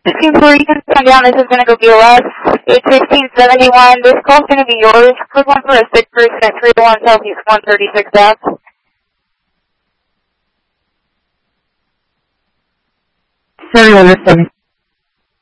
1640, you can come down. This is going to go BOS. It's 1671. This call's going to be yours. Quick one for a sick person at 301 Southeast 136 F. Sorry, understand.